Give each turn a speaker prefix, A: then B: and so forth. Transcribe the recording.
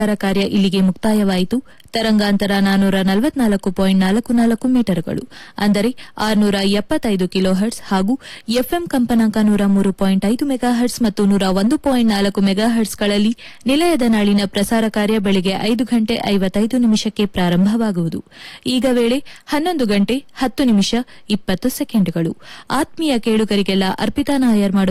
A: ಕಾರ್ಯ ಇಲ್ಲಿಗೆ ಮುಕ್ತಾಯವಾಯಿತು. ತರಂಗಾಂತರ 444.44 ಮೀಟರ್ಗಳು ಅಂದರೆ 675 ಕಿಲೋಹರ್ಟ್ಸ್ ಹಾಗೂ ಎಫ್ಎಂ ಕಂಪನಾಂಕ 103.5 ಮೆಗಾಹರ್ಟ್ಸ್ ಮತ್ತು 101.4 ಮೆಗಾಹರ್ಟ್ಸ್ಗಳಲ್ಲಿ ನಿಲಯದ ನಾಳಿನ ಪ್ರಸಾರ ಕಾರ್ಯ ಬೆಳಗ್ಗೆ 5 ಗಂಟೆ 55 ನಿಮಿಷಕ್ಕೆ ಪ್ರಾರಂಭವಾಗುವುದು. ಈಗ ವೇಳೆ 11 ಗಂಟೆ 10 ನಿಮಿಷ 20 ಸೆಕೆಂಡ್ಗಳು. ಆತ್ಮೀಯ ಕೇಳುಗರಿಗೆಲ್ಲ ಅರ್ಪಿತಾ ನಾಯರ್ ಮಾಡುವ